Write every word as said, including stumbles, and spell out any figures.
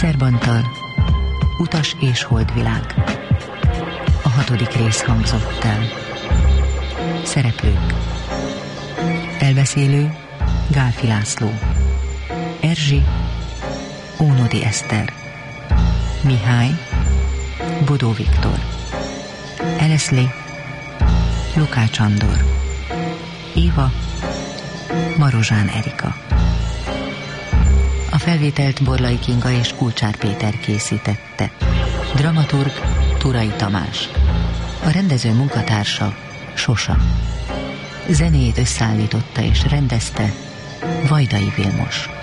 Szerbantal, Utas és Holdvilág. A hatodik rész hangzott el. Szereplők: elbeszélő Gálfi László, Erzsi Ónodi Eszter, Mihály Bodó Viktor, Eleszli Lukács Andor, Éva Marozsán Erika. A felvételt Borlai Kinga és Kulcsár Péter készítette. Dramaturg Turai Tamás. A rendező munkatársa Sosa. Zenét összeállította és rendezte Vajdai Vilmos.